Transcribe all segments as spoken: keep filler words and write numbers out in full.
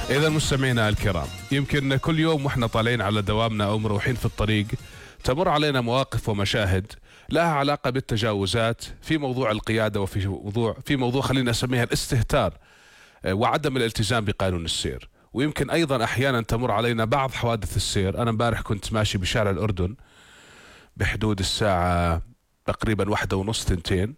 إذا مستمعينا الكرام، يمكن كل يوم واحنا طالعين على دوامنا أو مروحين في الطريق تمر علينا مواقف ومشاهد لها علاقة بالتجاوزات في موضوع القيادة، وفي موضوع في موضوع خلينا نسميها الاستهتار وعدم الالتزام بقانون السير. ويمكن أيضا أحيانا تمر علينا بعض حوادث السير. أنا امبارح كنت ماشي بشارع الأردن بحدود الساعة تقريبا واحدة ونص تنتين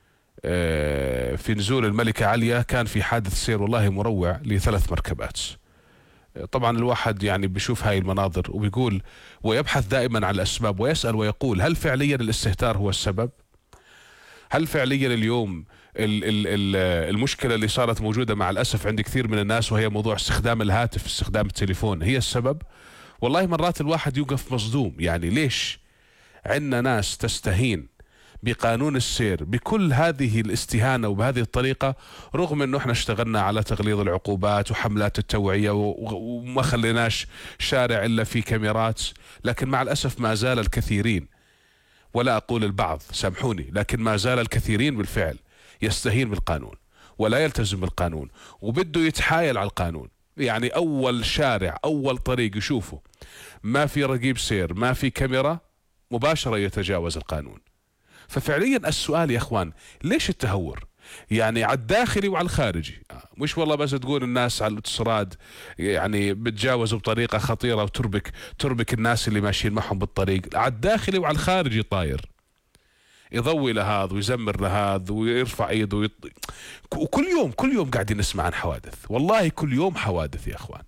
في نزول الملكة عليا، كان في حادث سير والله مروع لثلاث مركبات. طبعا الواحد يعني بيشوف هاي المناظر وبيقول ويبحث دائما عن الأسباب ويسأل ويقول: هل فعليا الاستهتار هو السبب؟ هل فعليا اليوم ال ال ال المشكلة اللي صارت موجودة مع الأسف عند كثير من الناس وهي موضوع استخدام الهاتف، استخدام التليفون، هي السبب؟ والله مرات الواحد يوقف مصدوم. يعني ليش عندنا ناس تستهين بقانون السير بكل هذه الاستهانة وبهذه الطريقة، رغم انه احنا اشتغلنا على تغليظ العقوبات وحملات التوعية وما خليناش شارع الا في كاميرات، لكن مع الاسف ما زال الكثيرين، ولا اقول البعض سامحوني، لكن ما زال الكثيرين بالفعل يستهين بالقانون ولا يلتزم بالقانون وبده يتحايل على القانون. يعني اول شارع اول طريق يشوفه ما في رقيب سير ما في كاميرا مباشرة يتجاوز القانون. ففعليا السؤال يا اخوان، ليش التهور؟ يعني على الداخلي وعلى الخارجي، مش والله بس تقول الناس على الاوتوستراد يعني بتجاوزوا بطريقة خطيرة وتربك تربك الناس اللي ماشيين معهم بالطريق، على الداخلي وعلى الخارجي طاير يضوي لهذا ويزمر لهذا ويرفع ايده ويط... وكل يوم كل يوم قاعدين نسمع عن حوادث، والله كل يوم حوادث يا اخوان.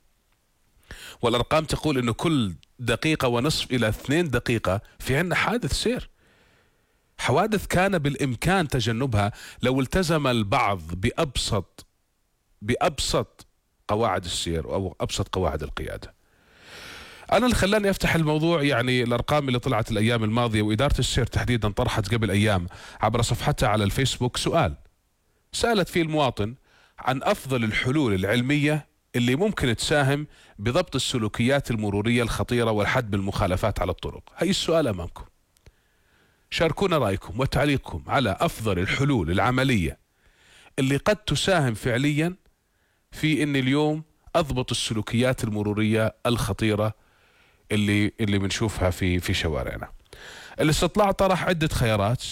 والارقام تقول انه كل دقيقة ونصف الى اثنين دقيقة في عندنا حادث سير، حوادث كان بالإمكان تجنبها لو التزم البعض بأبسط بأبسط قواعد السير أو أبسط قواعد القيادة. أنا اللي خلاني أفتح الموضوع يعني الأرقام اللي طلعت الأيام الماضية، وإدارة السير تحديدا طرحت قبل أيام عبر صفحتها على الفيسبوك سؤال سألت فيه المواطن عن أفضل الحلول العلمية اللي ممكن تساهم بضبط السلوكيات المرورية الخطيرة والحد بالمخالفات على الطرق. هاي السؤال أمامكم، شاركونا رأيكم وتعليقكم على أفضل الحلول العملية اللي قد تساهم فعليا في أن اليوم أضبط السلوكيات المرورية الخطيرة اللي اللي بنشوفها في في شوارعنا. الاستطلاع طرح عدة خيارات: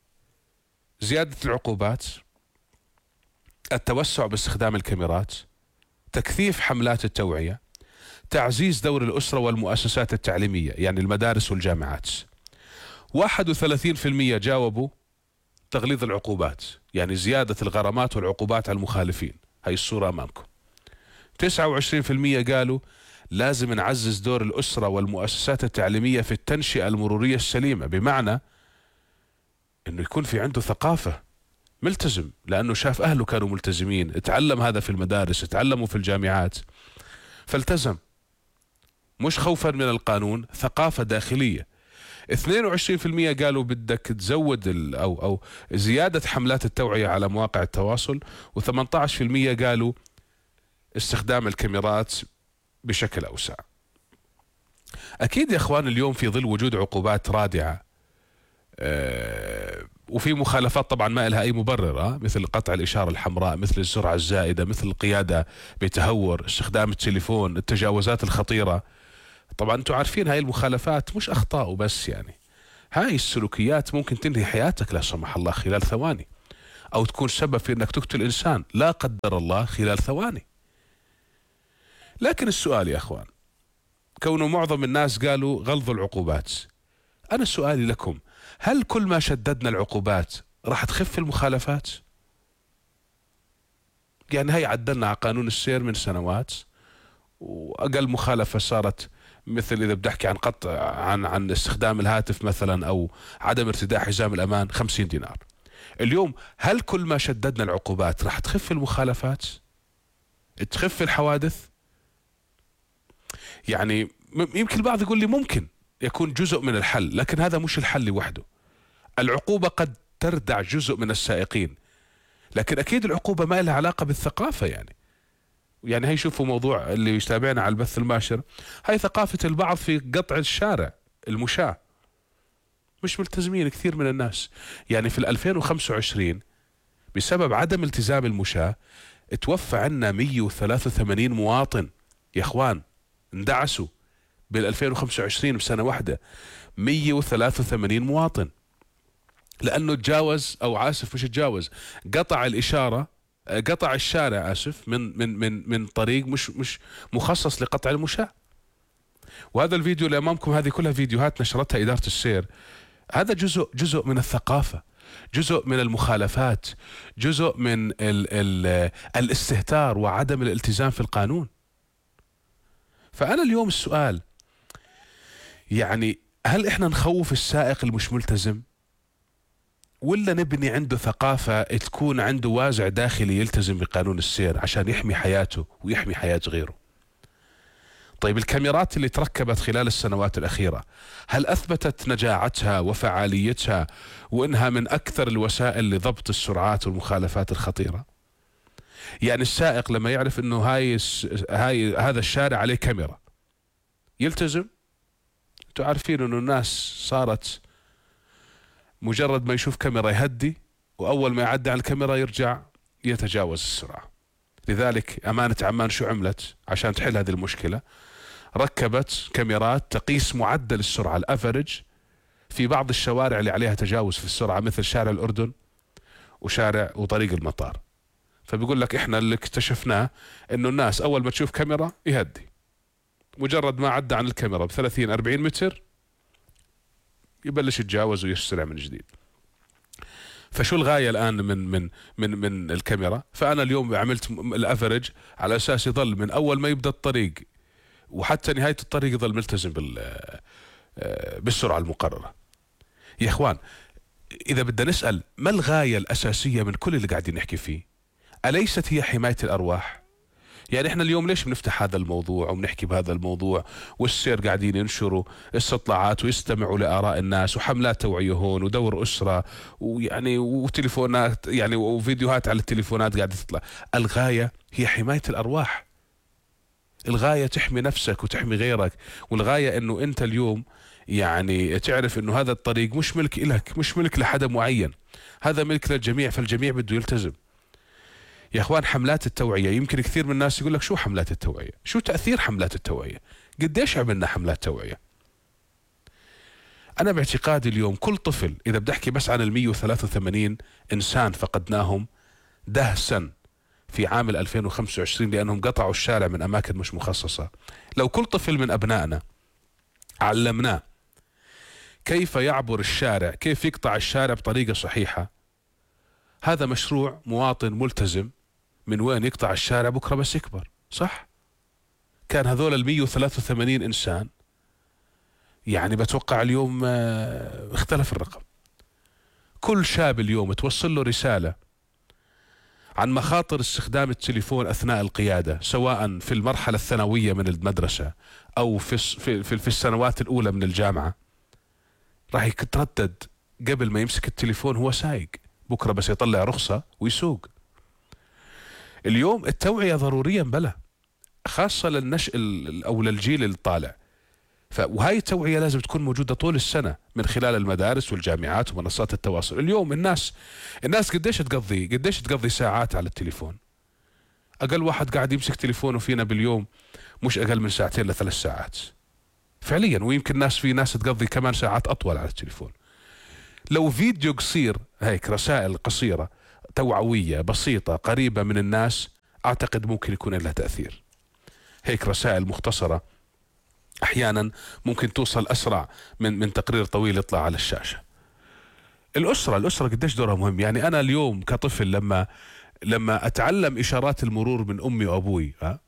زيادة العقوبات، التوسع باستخدام الكاميرات، تكثيف حملات التوعية، تعزيز دور الأسرة والمؤسسات التعليمية يعني المدارس والجامعات. واحد وثلاثين بالمئة جاوبوا تغليظ العقوبات، يعني زيادة الغرامات والعقوبات على المخالفين، هاي الصورة أمامكم. تسعة وعشرين بالمئة قالوا لازم نعزز دور الأسرة والمؤسسات التعليمية في التنشئة المرورية السليمة، بمعنى أنه يكون في عنده ثقافة، ملتزم لأنه شاف أهله كانوا ملتزمين، اتعلم هذا في المدارس، اتعلموا في الجامعات فالتزم، مش خوفا من القانون، ثقافة داخلية. اثنين وعشرين بالمئة قالوا بدك تزود أو أو زيادة حملات التوعية على مواقع التواصل، وثمانية عشر بالمئة قالوا استخدام الكاميرات بشكل أوسع. أكيد يا إخوان اليوم في ظل وجود عقوبات رادعة أه وفي مخالفات طبعا ما لها أي مبرر، مثل قطع الإشارة الحمراء، مثل السرعة الزائدة، مثل القيادة بتهور، استخدام التليفون، التجاوزات الخطيرة. طبعا انتم عارفين هاي المخالفات مش اخطاء وبس، يعني هاي السلوكيات ممكن تنهي حياتك لا سمح الله خلال ثواني، او تكون سبب في انك تقتل انسان لا قدر الله خلال ثواني. لكن السؤال يا اخوان، كونه معظم الناس قالوا غلظ العقوبات، انا سؤالي لكم: هل كل ما شددنا العقوبات راح تخف المخالفات؟ يعني هاي عدلنا على قانون السير من سنوات واقل مخالفة صارت مثل إذا بدي أحكي عن قطع عن عن استخدام الهاتف مثلا أو عدم ارتداء حزام الأمان خمسين دينار. اليوم هل كل ما شددنا العقوبات راح تخف المخالفات؟ تخف الحوادث؟ يعني يمكن البعض يقول لي ممكن يكون جزء من الحل، لكن هذا مش الحل لوحده. العقوبة قد تردع جزء من السائقين، لكن أكيد العقوبة ما لها علاقة بالثقافة. يعني يعني هي شوفوا موضوع اللي يتابعنا على البث المباشر، هاي ثقافة البعض في قطع الشارع، المشاة مش ملتزمين كثير من الناس. يعني في ألفين وخمسة وعشرين بسبب عدم التزام المشاة توفى عنا مئة وثلاثة وثمانين مواطن يا اخوان، اندعسوا بال ألفين وخمسة وعشرين بسنة واحدة، مئة وثلاثة وثمانين مواطن لانه تجاوز او عاسف مش تجاوز، قطع الاشارة، قطع الشارع اسف من من من من طريق مش مش مخصص لقطع المشاة. وهذا الفيديو اللي امامكم هذه كلها فيديوهات نشرتها ادارة السير. هذا جزء جزء من الثقافة، جزء من المخالفات، جزء من ال ال الاستهتار وعدم الالتزام في القانون. فأنا اليوم السؤال يعني هل احنا نخوف السائق المش ملتزم، ولا نبني عنده ثقافة تكون عنده وازع داخلي يلتزم بقانون السير عشان يحمي حياته ويحمي حياة غيره؟ طيب الكاميرات اللي تركبت خلال السنوات الأخيرة هل أثبتت نجاعتها وفعاليتها وإنها من أكثر الوسائل لضبط السرعات والمخالفات الخطيرة؟ يعني السائق لما يعرف إنه هاي, هاي هذا الشارع عليه كاميرا يلتزم؟ أنتوا عارفين إنه الناس صارت مجرد ما يشوف كاميرا يهدي، وأول ما يعدي على الكاميرا يرجع يتجاوز السرعة. لذلك أمانة عمان شو عملت عشان تحل هذه المشكلة؟ ركبت كاميرات تقيس معدل السرعة الافرج في بعض الشوارع اللي عليها تجاوز في السرعة، مثل شارع الأردن وشارع وطريق المطار. فبيقول لك احنا اللي اكتشفناه انه الناس اول ما تشوف كاميرا يهدي، مجرد ما عدى عن الكاميرا ب ثلاثين أربعين متر يبلش يتجاوز ويسرع من جديد. فشو الغاية الآن من من من من الكاميرا؟ فأنا اليوم عملت الافرج على أساس يظل من أول ما يبدأ الطريق وحتى نهاية الطريق يظل ملتزم بال بالسرعة المقررة. يا إخوان إذا بدنا نسأل ما الغاية الأساسية من كل اللي قاعدين نحكي فيه؟ أليست هي حماية الأرواح؟ يعني احنا اليوم ليش بنفتح هذا الموضوع وبنحكي بهذا الموضوع، والسير قاعدين ينشروا استطلاعات ويستمعوا لآراء الناس وحملات توعية هون ودور أسرة ويعني وتليفونات يعني وفيديوهات على التليفونات قاعدة تطلع؟ الغاية هي حماية الأرواح، الغاية تحمي نفسك وتحمي غيرك، والغاية انه انت اليوم يعني تعرف انه هذا الطريق مش ملك إلك، مش ملك لحدا معين، هذا ملك للجميع، فالجميع بده يلتزم. يا اخوان حملات التوعية، يمكن كثير من الناس يقول لك شو حملات التوعية؟ شو تأثير حملات التوعية؟ قديش عملنا حملات توعية؟ انا باعتقادي اليوم كل طفل، اذا بدي احكي بس عن ال مئة وثلاثة وثمانين انسان فقدناهم دهسا في عام ألفين وخمسة وعشرين لأنهم قطعوا الشارع من أماكن مش مخصصة، لو كل طفل من أبنائنا علمناه كيف يعبر الشارع، كيف يقطع الشارع بطريقة صحيحة، هذا مشروع مواطن ملتزم من وين يقطع الشارع بكرة بس يكبر. صح؟ كان هذول ال مئة وثلاثة وثمانين إنسان يعني بتوقع اليوم اختلف الرقم. كل شاب اليوم توصل له رسالة عن مخاطر استخدام التليفون أثناء القيادة، سواء في المرحلة الثانوية من المدرسة أو في في في السنوات الأولى من الجامعة، راح يتردد قبل ما يمسك التليفون هو سايق، بكرة بس يطلع رخصة ويسوق. اليوم التوعية ضروريا بلا، خاصة للنشء أو للجيل الطالع. وهاي التوعية لازم تكون موجودة طول السنة من خلال المدارس والجامعات ومنصات التواصل. اليوم الناس الناس قديش تقضي قديش تقضي ساعات على التليفون؟ أقل واحد قاعد يمسك تليفونه فينا باليوم مش أقل من ساعتين لثلاث ساعات فعليا، ويمكن ناس في ناس تقضي كمان ساعات أطول على التليفون. لو فيديو قصير هيك، رسائل قصيرة توعوية بسيطة قريبة من الناس، أعتقد ممكن يكون لها تأثير. هيك رسائل مختصرة أحيانا ممكن توصل أسرع من من تقرير طويل يطلع على الشاشة. الأسرة الأسرة قديش دورها مهم. يعني أنا اليوم كطفل لما لما أتعلم إشارات المرور من أمي وأبوي، ها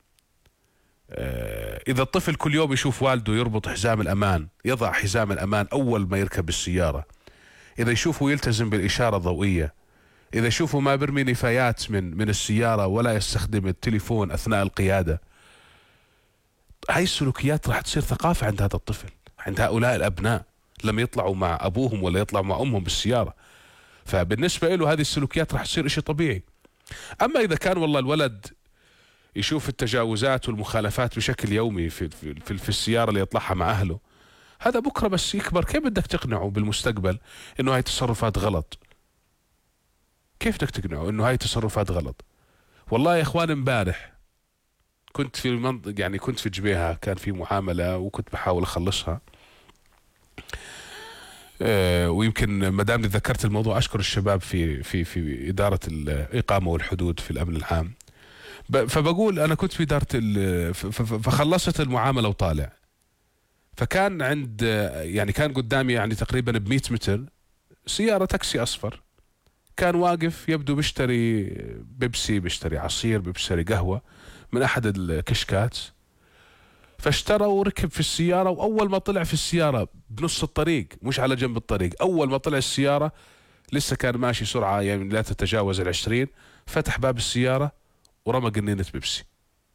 آه إذا الطفل كل يوم يشوف والده يربط حزام الأمان، يضع حزام الأمان أول ما يركب السيارة، إذا يشوفه يلتزم بالإشارة الضوئية، إذا يشوفه ما برمي نفايات من من السيارة ولا يستخدم التليفون أثناء القيادة، هاي السلوكيات راح تصير ثقافة عند هذا الطفل، عند هؤلاء الأبناء لما يطلعوا مع أبوهم ولا يطلعوا مع أمهم بالسيارة. فبالنسبة له هذه السلوكيات راح تصير إشي طبيعي. أما إذا كان والله الولد يشوف التجاوزات والمخالفات بشكل يومي في, في, في, في السيارة اللي يطلعها مع أهله، هذا بكرة بس يكبر كيف بدك تقنعه بالمستقبل إنه هاي تصرفات غلط؟ كيف بدك تقنعه إنه هاي تصرفات غلط؟ والله يا اخوان امبارح كنت في المنطقة، يعني كنت في جبيهة، كان في معاملة وكنت بحاول اخلصها. أه ويمكن ما دام ذكرت الموضوع اشكر الشباب في في في ادارة الاقامة والحدود في الامن العام. فبقول انا كنت في ادارة فخلصت المعاملة وطالع، فكان عند يعني كان قدامي يعني تقريبا ب مئة متر سيارة تاكسي اصفر، كان واقف يبدو بيشتري بيبسي، بيشتري عصير، بيشتري قهوة من أحد الكشكات. فاشترى وركب في السيارة، وأول ما طلع في السيارة بنص الطريق، مش على جنب الطريق، أول ما طلع السيارة لسه كان ماشي سرعة يعني لا تتجاوز العشرين، فتح باب السيارة ورمى قنينة بيبسي.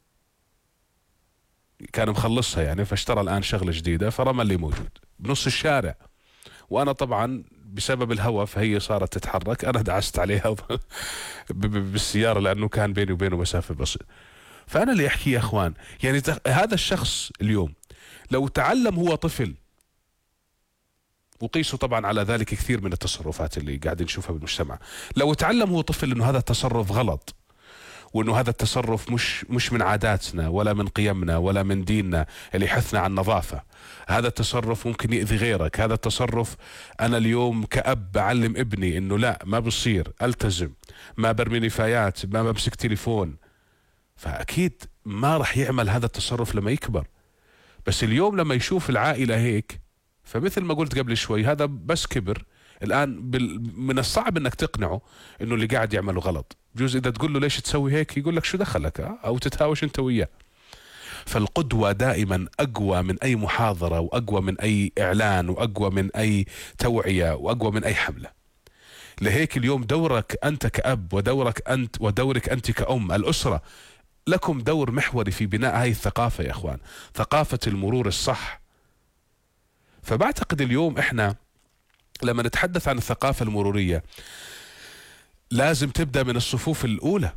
كان مخلصها يعني، فاشترى الآن شغلة جديدة فرمى اللي موجود بنص الشارع. وأنا طبعا بسبب الهواء فهي صارت تتحرك، أنا دعست عليها بالسيارة لأنه كان بيني وبينه مسافة بسيطة. فأنا اللي أحكي يا أخوان، يعني هذا الشخص اليوم لو تعلم هو طفل، وقيسوا طبعا على ذلك كثير من التصرفات اللي قاعدين نشوفها بالمجتمع، لو تعلم هو طفل أنه هذا التصرف غلط، وأنه هذا التصرف مش مش من عاداتنا ولا من قيمنا ولا من ديننا اللي يحثنا عن النظافة، هذا التصرف ممكن يؤذي غيرك، هذا التصرف أنا اليوم كأب بعلم ابني أنه لا، ما بصير، ألتزم، ما برمي نفايات، ما بمسك تليفون، فأكيد ما رح يعمل هذا التصرف لما يكبر. بس اليوم لما يشوف العائلة هيك، فمثل ما قلت قبل شوي، هذا بس كبر الآن بال... من الصعب انك تقنعه انه اللي قاعد يعمله غلط. بجوز اذا تقول له ليش تسوي هيك يقول لك شو دخلك، أه؟ او تتهاوش انت وياه. فالقدوة دائما اقوى من اي محاضرة، واقوى من اي اعلان، واقوى من اي توعية، واقوى من اي حملة. لهيك اليوم دورك انت كأب، ودورك انت ودورك انت كأم، الأسرة لكم دور محوري في بناء هاي الثقافة يا اخوان، ثقافة المرور الصح. فبعتقد اليوم احنا لما نتحدث عن الثقافة المرورية لازم تبدأ من الصفوف الأولى.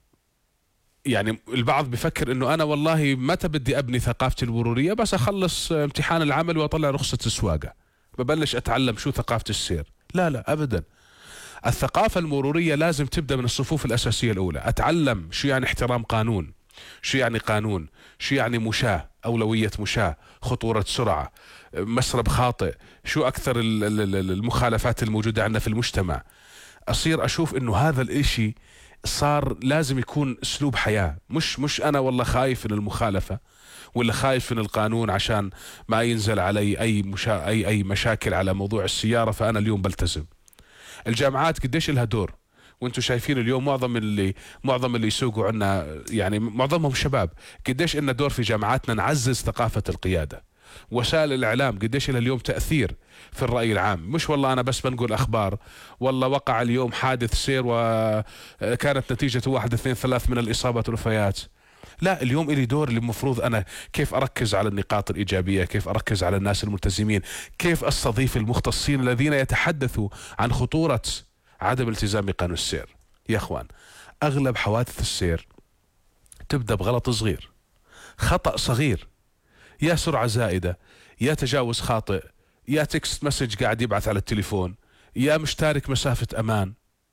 يعني البعض بفكر انه انا والله متى بدي ابني ثقافتي المرورية، بس اخلص امتحان العمل واطلع رخصة السواقة ببلش اتعلم شو ثقافة السير. لا لا ابدا، الثقافة المرورية لازم تبدأ من الصفوف الأساسية الأولى. أتعلم شو يعني احترام قانون، شو يعني قانون، شو يعني مشاة، أولوية مشاة، خطورة سرعة، مسرب خاطئ، شو أكثر المخالفات الموجودة عندنا في المجتمع. أصير أشوف إنه هذا الإشي صار لازم يكون أسلوب حياة، مش مش أنا والله خايف من المخالفة ولا خايف من القانون عشان ما ينزل علي أي مشا... أي أي مشاكل على موضوع السيارة فأنا اليوم بلتزم. الجامعات قديش لها دور، وانتم شايفين اليوم معظم اللي معظم اللي يسوقوا عنا يعني معظمهم شباب، قديش لنا دور في جامعاتنا نعزز ثقافة القيادة. وسائل الإعلام قديش لها اليوم تأثير في الرأي العام، مش والله أنا بس بنقول أخبار، والله وقع اليوم حادث سير وكانت نتيجة واحد اثنين ثلاث من الإصابات والوفيات. لا، اليوم إلي دور اللي المفروض أنا كيف أركز على النقاط الإيجابية، كيف أركز على الناس الملتزمين، كيف أستضيف المختصين الذين يتحدثوا عن خطورة عدم التزام بقانون السير. يا أخوان، أغلب حوادث السير تبدأ بغلط صغير، خطأ صغير، يا سرعة زائدة، يا تجاوز خاطئ، يا تكست مسج قاعد يبعث على التليفون، يا مشترك مسافة أمان.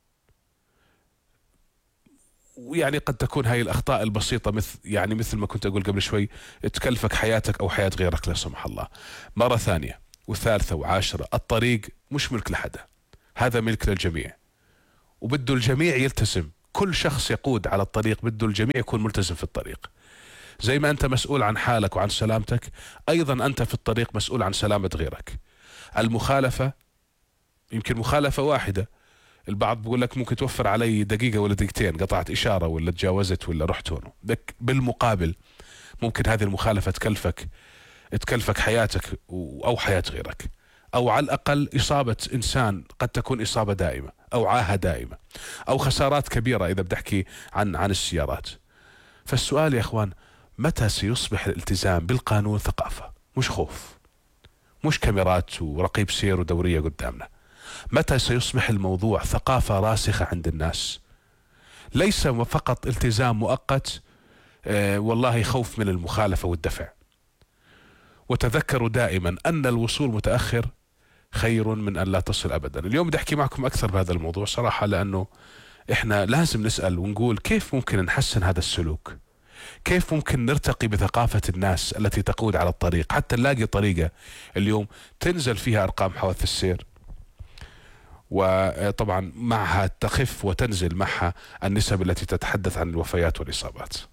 ويعني قد تكون هاي الأخطاء البسيطة مثل يعني مثل ما كنت أقول قبل شوي تكلفك حياتك أو حياة غيرك لا سمح الله. مرة ثانية وثالثة وعاشرة، الطريق مش ملك لحدا، هذا ملك للجميع، وبده الجميع يلتزم. كل شخص يقود على الطريق بده الجميع يكون ملتزم في الطريق. زي ما أنت مسؤول عن حالك وعن سلامتك، أيضا أنت في الطريق مسؤول عن سلامة غيرك. المخالفة يمكن مخالفة واحدة، البعض بقول لك ممكن توفر علي دقيقة ولا دقيقتين، قطعت إشارة ولا تجاوزت ولا رحت هون. بالمقابل ممكن هذه المخالفة تكلفك تكلفك حياتك أو حياة غيرك، أو على الأقل إصابة إنسان قد تكون إصابة دائمة أو عاهة دائمة، أو خسارات كبيرة إذا بدحكي عن عن السيارات. فالسؤال يا إخوان، متى سيصبح الالتزام بالقانون ثقافة مش خوف، مش كاميرات ورقيب سير ودورية قدامنا؟ متى سيصبح الموضوع ثقافة راسخة عند الناس، ليس فقط التزام مؤقت آه والله خوف من المخالفة والدفع. وتذكروا دائما أن الوصول متأخر خير من أن لا تصل أبدا. اليوم بدي أحكي معكم أكثر بهذا الموضوع صراحة، لأنه احنا لازم نسأل ونقول كيف ممكن نحسن هذا السلوك؟ كيف ممكن نرتقي بثقافة الناس التي تقود على الطريق حتى نلاقي طريقة اليوم تنزل فيها أرقام حوادث السير، وطبعا معها تخف وتنزل معها النسب التي تتحدث عن الوفيات والإصابات.